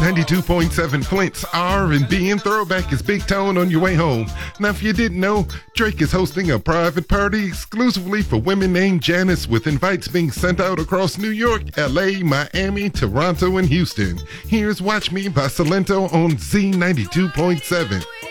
Z92.7 Flint's R&B and throwback is Big Tone on your way home. Now, if you didn't know, Drake is hosting a private party exclusively for women named Janice, with invites being sent out across New York, LA, Miami, Toronto, and Houston. Here's Watch Me by Salento on Z92.7.